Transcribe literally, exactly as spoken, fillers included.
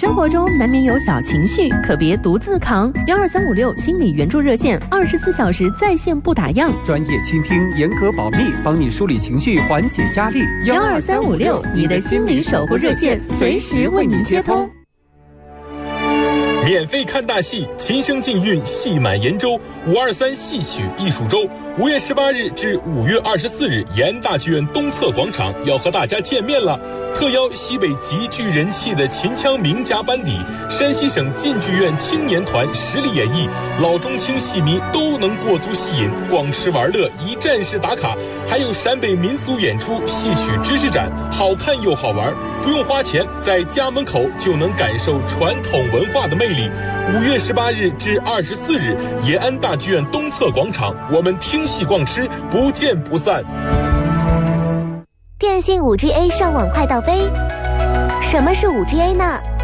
生活中难免有小情绪，可别独自扛。幺二三五六心理援助热线，二十四小时在线不打烊， 专业倾听，严格保密，帮你梳理情绪，缓解压力。 幺二三五六，你的心理守护热线，随时为您接通。 免费看大戏，琴声尽韵，戏满延州。五二三戏曲艺术周，五月十八日至五月二十四日，延安大剧院东侧广场要和大家见面了。特邀西北极具人气的秦腔名家班底，山西省晋剧院青年团实力演绎，老中青戏迷都能过足戏瘾，逛吃玩乐，一站式打卡。还有陕北民俗演出、戏曲知识展，好看又好玩，不用花钱，在家门口就能感受传统文化的魅力。五月十八日至二十四日，延安大剧院东侧广场，我们听戏逛吃，不见不散。 电信 五 G A 上网快到飞。什么是 五 G A 呢？